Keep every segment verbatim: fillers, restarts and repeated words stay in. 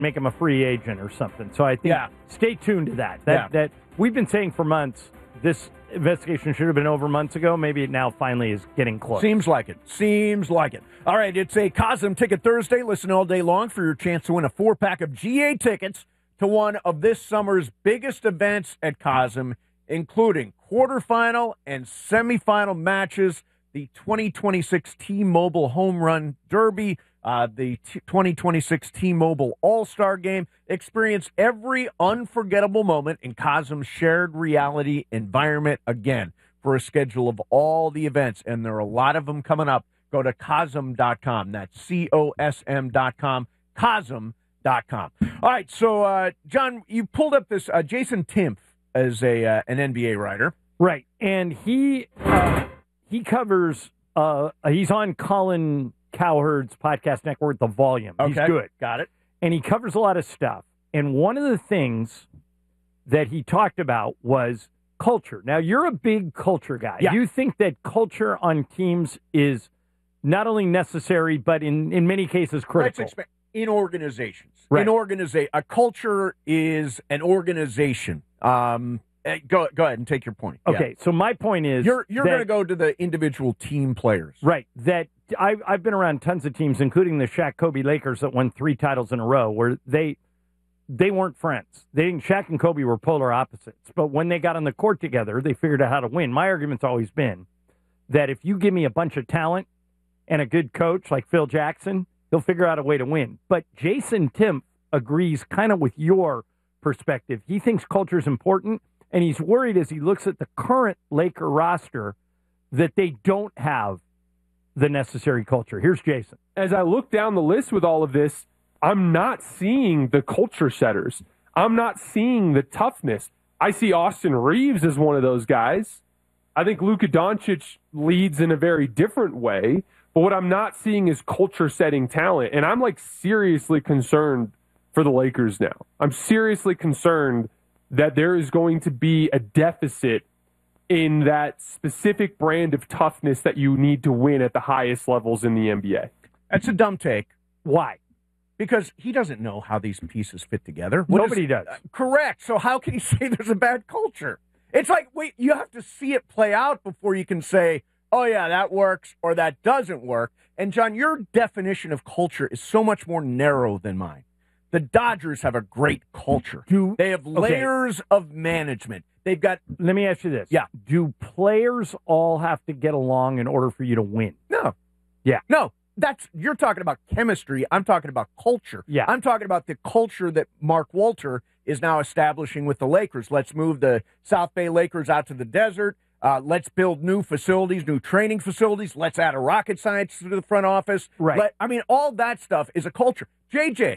make him a free agent or something. So I think Yeah. stay tuned to that. That Yeah. that we've been saying for months. This investigation should have been over months ago. Maybe it now finally is getting close. Seems like it. Seems like it. All right, it's a Cosm Ticket Thursday. Listen all day long for your chance to win a four-pack of G A tickets to one of this summer's biggest events at Cosm, including quarterfinal and semifinal matches, the twenty twenty-six T-Mobile Home Run Derby, uh, the t- twenty twenty-six T-Mobile All-Star Game. Experience every unforgettable moment in Cosm's shared reality environment again. For a schedule of all the events, and there are a lot of them coming up, go to cosm dot com. That's C O S M dot com, cosm dot com. All right, so, uh, John, you pulled up this uh, Jason Timpf as a uh, an N B A writer. Right, and he uh, he covers. Uh, he's on Colin Cowherd's podcast network, The Volume. He's Okay. good, Got it. and he covers a lot of stuff. And one of the things that he talked about was culture. Now, you're a big culture guy. Yeah. You think that culture on teams is not only necessary, but in, in many cases critical. Let's expand. In organizations. Right. In organiza- a culture is an organization. Um, eh, go go ahead and take your point. Yeah. Okay, so my point is You're you're that- going to go to the individual team players. Right. That I've, I've been around tons of teams, including the Shaq Kobe Lakers that won three titles in a row, where they they weren't friends. They didn't. Shaq and Kobe were polar opposites. But when they got on the court together, they figured out how to win. My argument's always been that if you give me a bunch of talent and a good coach like Phil Jackson, he'll figure out a way to win. But Jason Timpf agrees kind of with your perspective. He thinks culture is important, and he's worried as he looks at the current Laker roster that they don't have the necessary culture. Here's Jason. As I look down the list with all of this, I'm not seeing the culture setters. I'm not seeing the toughness. I see Austin Reeves as one of those guys. I think Luka Doncic leads in a very different way. But what I'm not seeing is culture-setting talent. And I'm, like, seriously concerned for the Lakers now. I'm seriously concerned that there is going to be a deficit in that specific brand of toughness that you need to win at the highest levels in the N B A. That's a dumb take. Why? Because he doesn't know how these pieces fit together. What Nobody is- does. uh, correct. So how can you say there's a bad culture? It's like, wait, you have to see it play out before you can say, oh, yeah, that works or that doesn't work. And, John, your definition of culture is so much more narrow than mine. The Dodgers have a great culture. Do They have layers of management. They've got, Let me ask you this. Yeah. Do players all have to get along in order for you to win? no. Yeah. No. That's you're talking about chemistry. I'm talking about culture. Yeah. I'm talking about the culture that Mark Walter is now establishing with the Lakers. Let's move the South Bay Lakers out to the desert. Uh, let's build new facilities, new training facilities. Let's add a rocket science to the front office. Right. Let, I mean, all that stuff is a culture. J J,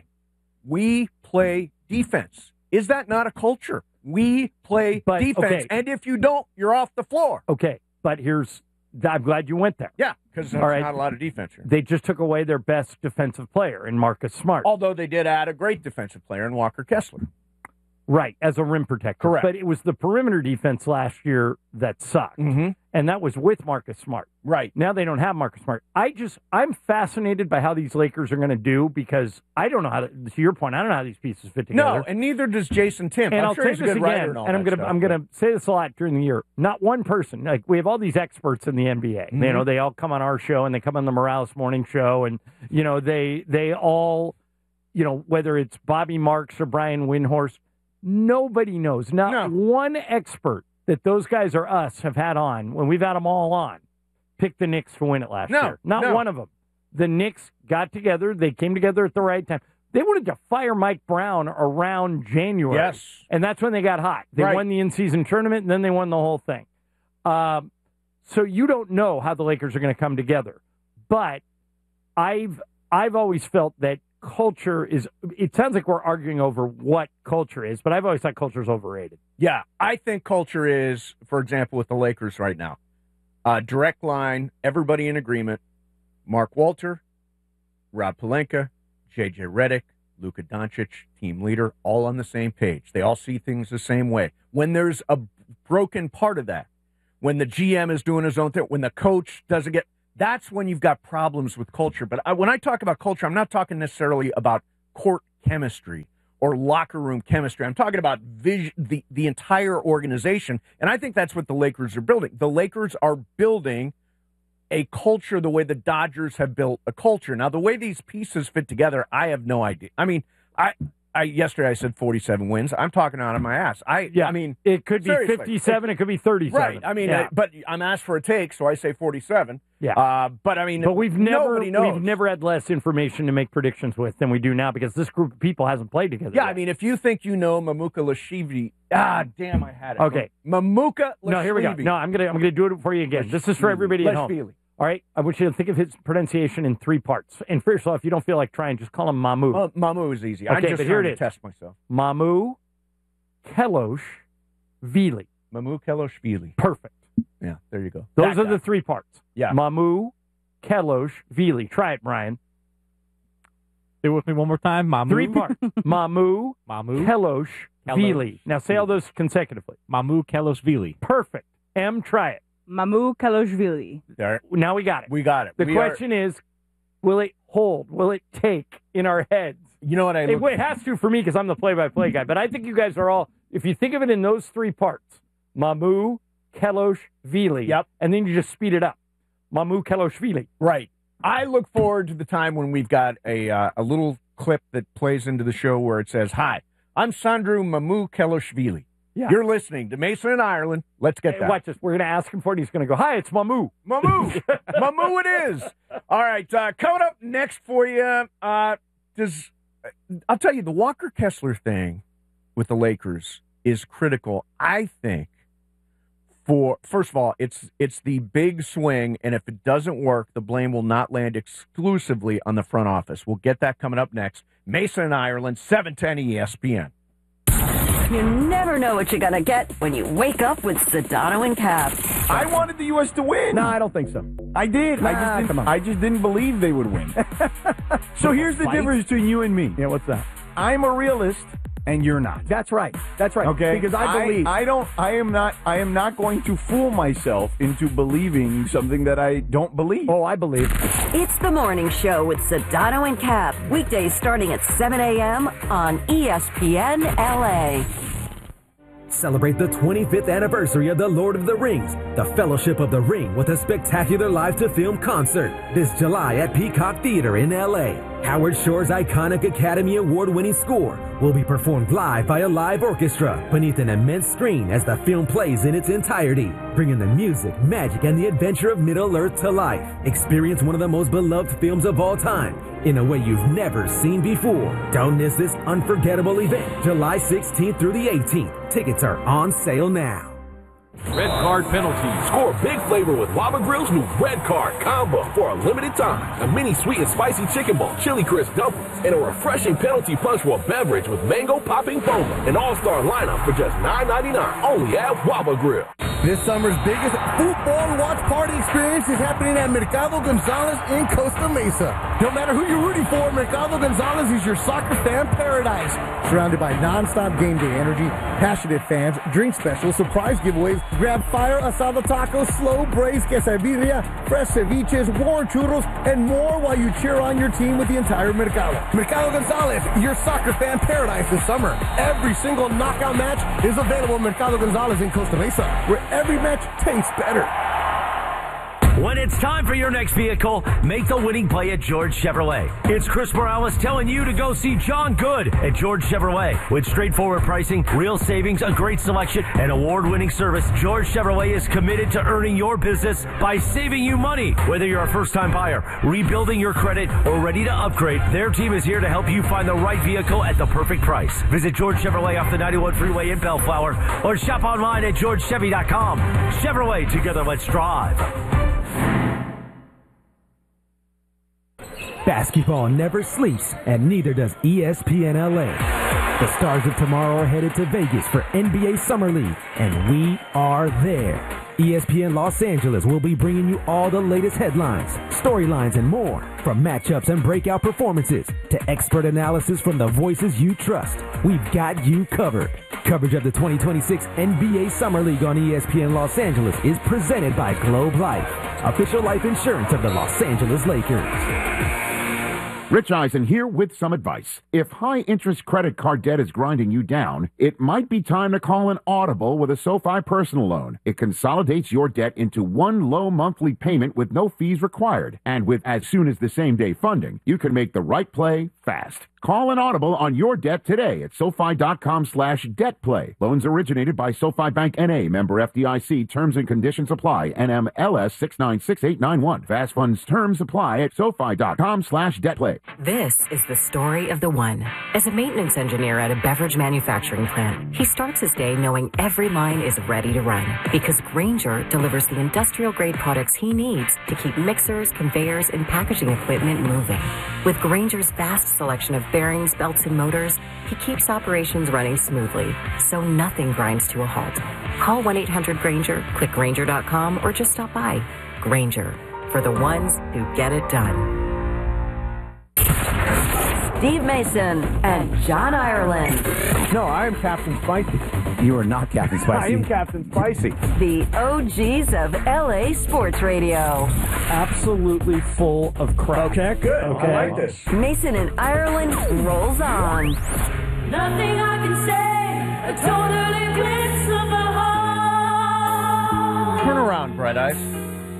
we play defense. Is that not a culture? We play But, defense, okay. and if you don't, you're off the floor. Okay, but here's, I'm glad you went there. Yeah, because there's All right. not a lot of defense here. They just took away their best defensive player in Marcus Smart. Although they did add a great defensive player in Walker Kessler. Right, as a rim protector. Correct. But it was the perimeter defense last year that sucked. Mm-hmm. And that was with Marcus Smart. Right. Now they don't have Marcus Smart. I just, I'm fascinated by how these Lakers are going to do because I don't know how to, to your point, I don't know how these pieces fit together. No, and neither does Jason Timpf. And I'm I'll sure say he's a this good writer again, and all and I'm that gonna stuff, I'm gonna say this a lot during the year. Not one person, like we have all these experts in the N B A. Mm-hmm. You know, they all come on our show and they come on the Morales Morning Show, and you know they they all, you know, whether it's Bobby Marks or Brian Windhorst, nobody knows. Not No. one expert that those guys or us have had on when we've had them all on picked the Knicks to win it last No, year. Not no. one of them. The Knicks got together. They came together at the right time. They wanted to fire Mike Brown around January. Yes. And that's when they got hot. They Right. won the in-season tournament, and then they won the whole thing. Um, so you don't know how the Lakers are going to come together. But I've I've always felt that culture is – it sounds like we're arguing over what culture is, but I've always thought culture is overrated. Yeah, I think culture is, for example, with the Lakers right now, uh, direct line, everybody in agreement. Mark Walter, Rob Pelinka, J J Redick, Luka Doncic, team leader, all on the same page. They all see things the same way. When there's a broken part of that, when the G M is doing his own thing, when the coach doesn't get, that's when you've got problems with culture. But I, when I talk about culture, I'm not talking necessarily about court chemistry or locker room chemistry. I'm talking about vision, the, the entire organization, and I think that's what the Lakers are building. The Lakers are building a culture the way the Dodgers have built a culture. Now, the way these pieces fit together, I have no idea. I mean, I, I yesterday I said forty-seven wins. I'm talking out of my ass. I, yeah, I mean, it could be seriously. fifty-seven. It could be thirty-seven. Right. I mean, yeah. I, but I'm asked for a take, so I say forty-seven. Yeah. Uh, but I mean, but we've never nobody knows. we've never had less information to make predictions with than we do now because this group of people hasn't played together. Yeah, yet. I mean, if you think you know Mamuka Lashivli, ah, damn, I had it. Okay. Mamuka Lashivli. No, here we go. No, I'm gonna I'm gonna do it for you again. This is for everybody at home. Lashvili. All right, I want you to think of his pronunciation in three parts. And first of all, if you don't feel like trying, just call him Mamu. Uh, Mamu is easy. Okay, I'm just but here trying it to is. test myself. Mamu Kelosh Vili. Mamu Keloshvili. Perfect. Yeah, there you go. Those That are guy. the three parts. Yeah. Mamu Kelosh Vili. Try it, Brian. Say it with me one more time. Mamu. Three parts. Mamu Mamu. Kelosh Kelosh Vili. Now say all those consecutively. Mamu Keloshvili. Perfect. M, try it. Mamu Keloshvili. There. Now we got it. We got it. The We question is, will it hold? Will it take in our heads? Are, you know what I It, look, it has to for me because I'm the play-by-play guy. But I think you guys are all, if you think of it in those three parts, Mamu, Kelosh, Vili, Yep. and then you just speed it up. Mamu, Kelosh, Vili. Right. I look forward to the time when we've got a uh, a little clip that plays into the show where it says, "Hi, I'm Sandro Mamu Keloshvili. Yeah. You're listening to Mason and Ireland. Let's get Hey, that." watch this. We're going to ask him for it. He's going to go, hi, it's Mamu. Mamu. Mamu it is. All right. Uh, coming up next for you, uh, does I'll tell you, the Walker Kessler thing with the Lakers is critical, I think, for, first of all, it's it's the big swing, and if it doesn't work, the blame will not land exclusively on the front office. We'll get that coming up next. Mason and Ireland, seven ten E S P N. You never know what you're going to get when you wake up with Sedano and Cap. I wanted the U S to win. No, I don't think so. I did. I, Nah, just didn't, come on. I just didn't believe they would win. So here's the Fight? difference between you and me. Yeah, what's that? I'm a realist, and you're not. That's right. That's right. Okay, Because I believe. I, don't. I am not. I am not going to fool myself into believing something that I don't believe. Oh, I believe. It's the morning show with Sedano and Cap. Weekdays starting at seven a.m. on E S P N L A. Celebrate the twenty-fifth anniversary of The Lord of the Rings, the Fellowship of the Ring, with a spectacular live-to-film concert this July at Peacock Theater in L A. Howard Shore's iconic Academy Award-winning score will be performed live by a live orchestra beneath an immense screen as the film plays in its entirety, bringing the music, magic, and the adventure of Middle-earth to life. Experience one of the most beloved films of all time in a way you've never seen before. Don't miss this unforgettable event, July sixteenth through the eighteenth. Tickets are on sale now. Red Card penalty. Score big flavor with Waba Grill's new Red Card combo for a limited time. A mini sweet and spicy chicken ball, chili crisp dumplings, and a refreshing penalty punch for a beverage with mango popping boba. An all-star lineup for just nine ninety-nine. Only at Waba Grill. This summer's biggest football watch party experience is happening at Mercado Gonzalez in Costa Mesa. No matter who you're rooting for, Mercado Gonzalez is your soccer fan paradise. Surrounded by non-stop game day energy, passionate fans, drink specials, surprise giveaways, grab fire asado tacos, slow braised quesadilla, fresh ceviches, warm churros, and more while you cheer on your team with the entire Mercado. Mercado Gonzalez, your soccer fan paradise this summer. Every single knockout match is available at Mercado Gonzalez in Costa Mesa, where every match tastes better. When it's time for your next vehicle, make the winning play at George Chevrolet. It's Chris Morales telling you to go see John Good at George Chevrolet. With straightforward pricing, real savings, a great selection, and award-winning service, George Chevrolet is committed to earning your business by saving you money. Whether you're a first-time buyer, rebuilding your credit, or ready to upgrade, their team is here to help you find the right vehicle at the perfect price. Visit George Chevrolet off the ninety-one freeway in Bellflower, or shop online at george chevy dot com. Chevrolet, together let's drive. Basketball never sleeps, and neither does E S P N L A. The stars of tomorrow are headed to Vegas for N B A Summer League, and we are there. E S P N Los Angeles will be bringing you all the latest headlines, storylines, and more. From matchups and breakout performances to expert analysis from the voices you trust, we've got you covered. Coverage of the twenty twenty-six N B A Summer League on E S P N Los Angeles is presented by Globe Life, official life insurance of the Los Angeles Lakers. Rich Eisen here with some advice. If high-interest credit card debt is grinding you down, it might be time to call an audible with a SoFi personal loan. It consolidates your debt into one low monthly payment with no fees required. And with as soon as the same-day funding, you can make the right play fast. Call an audible on your debt today at SoFi.com slash debt play. Loans originated by SoFi Bank N A, member F D I C. Terms and conditions apply. N M L S six nine six eight nine one. Fast funds terms apply at SoFi.com slash debt play. This is the story of the one. As a maintenance engineer at a beverage manufacturing plant, he starts his day knowing every line is ready to run because Grainger delivers the industrial-grade products he needs to keep mixers, conveyors, and packaging equipment moving. With Grainger's vast selection of bearings, belts, and motors, he keeps operations running smoothly, so nothing grinds to a halt. Call one eight hundred Grainger, click Grainger dot com, or just stop by. Grainger, for the ones who get it done. Steve Mason and John Ireland. No, I am Captain Spicy. You are not Captain Spicy. I am Captain Spicy. The O Gs of L A Sports Radio. Absolutely full of crap. Okay, good. Okay. I like this. Mason and Ireland rolls on. Nothing I can say, a total eclipse of the heart. Turn around, Bright Eyes.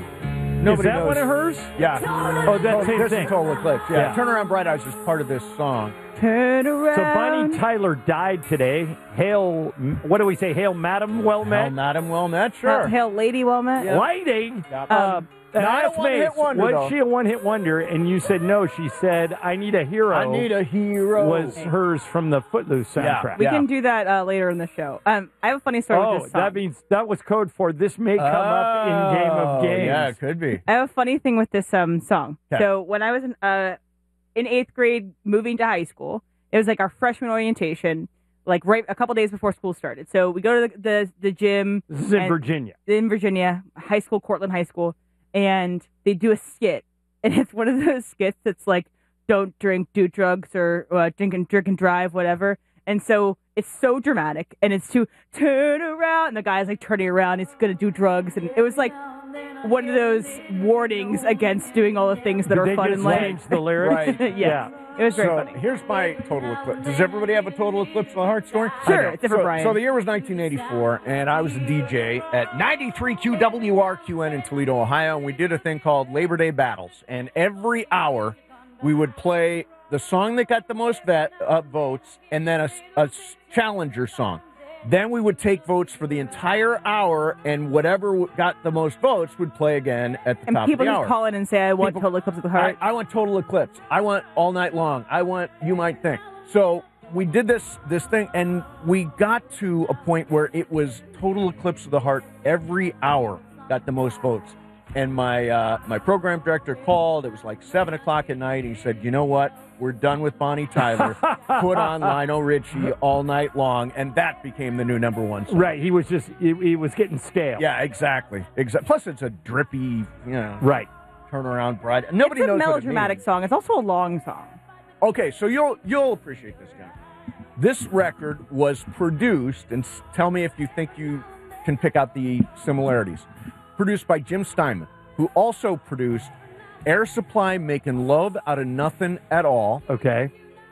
Nobody is that knows. one of hers? Yeah. Oh, that oh, same this thing. is Total Eclipse. Yeah. Yeah. Turn Around, Bright Eyes is part of this song. Turn around. So Bonnie Tyler died today. Hail, what do we say? Hail, Madam, well met. Hail, Madam, well met. Sure. Uh, hail, lady, well met. Yeah. Lighting. Yeah. Uh, Not a asked one-hit Mace, wonder, was though. she a one-hit wonder? And you said no. She said, "I need a hero." I need a hero. Was hers from the Footloose soundtrack? We can do that uh, later in the show. Um, I have a funny story Oh, with this song. that means that was code for this may come up in Game of Games. Oh, yeah, it could be. I have a funny thing with this um song. Okay. So when I was in uh in eighth grade, moving to high school, it was like our freshman orientation, like right a couple days before school started. So we go to the the, the gym. This is in and- Virginia. In Virginia, high school, Cortland High School, and they do a skit, and it's one of those skits that's like, don't drink, do drugs, or uh, drink and drink and drive, whatever. And so it's so dramatic, and it's to turn around, and the guy's like turning around, he's gonna do drugs, and it was like one of those warnings against doing all the things that Did are they fun just in life. change the lyrics? Right. Yes. It was very so funny. Here's my total eclipse. Does everybody have a total eclipse of the heart story? Sure, I know. it's different, so, Brian. So the year was nineteen eighty-four, and I was a D J at ninety-three Q W R Q N in Toledo, Ohio, and we did a thing called Labor Day Battles. And every hour, we would play the song that got the most vet, uh, votes, and then a, a challenger song. Then we would take votes for the entire hour, and whatever got the most votes would play again at the And top of people the just hour. call in and say, I want People- total eclipse of the heart. I, I want total eclipse. I want all night long. I want you might think. So we did this this thing, and we got to a point where it was total eclipse of the heart. Every hour got the most votes. And my uh, my program director called. It was like seven o'clock at night. He said, "You know what? We're done with Bonnie Tyler. Put on Lionel Richie all night long," and that became the new number one song. Right. He was just he, he was getting stale. Yeah, exactly. Exactly. Plus, it's a drippy, you know, Right. turnaround bride. Nobody it's a knows what it melodramatic means. song. It's also a long song. Okay, so you'll you'll appreciate this guy. This record was produced, and s- tell me if you think you can pick out the similarities. Produced by Jim Steinman, who also produced Air Supply, Making Love Out of Nothing at All. Okay.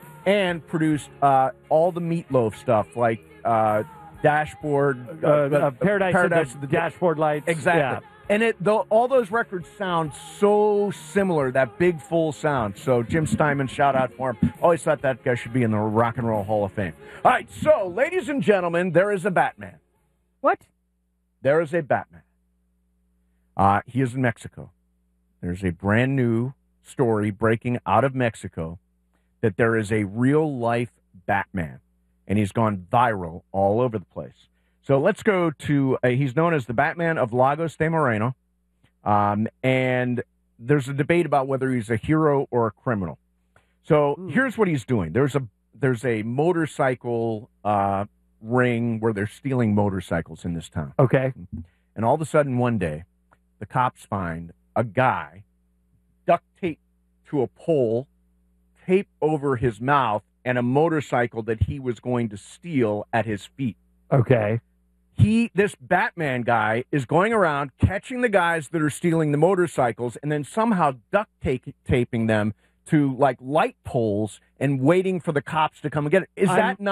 And produced uh, all the Meatloaf stuff, like uh, Dashboard, Uh, uh, Paradise, Paradise of the, Dashboard Lights. Exactly. Yeah. And it though all those records sound so similar, that big full sound. So Jim Steinman, shout out for him. Always thought that guy should be in the Rock and Roll Hall of Fame. All right, so ladies and gentlemen, there is a Batman. What? There is a Batman. Uh, he is in Mexico. There's a brand new story breaking out of Mexico that there is a real life Batman, and he's gone viral all over the place. So let's go to, uh, he's known as the Batman of Lagos de Moreno, um, and there's a debate about whether he's a hero or a criminal. So Hmm. here's what he's doing. There's a there's a motorcycle uh, ring where they're stealing motorcycles in this town. Okay. And all of a sudden one day, the cops find a guy duct taped to a pole, tape over his mouth, and a motorcycle that he was going to steal at his feet. Okay. He, this Batman guy, is going around catching the guys that are stealing the motorcycles and then somehow duct tape, taping them to like light poles and waiting for the cops to come and get it. Is I'm- that not